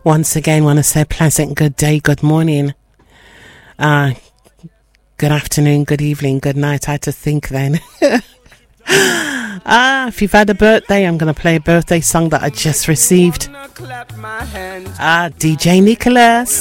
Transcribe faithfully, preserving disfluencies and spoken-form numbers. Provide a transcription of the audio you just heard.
Once again, want to say pleasant good day, good morning, uh, good afternoon, good evening, good night. I had to think then. Ah, if you've had a birthday, I'm going to play a birthday song that I just received. Ah, D J Nicholas.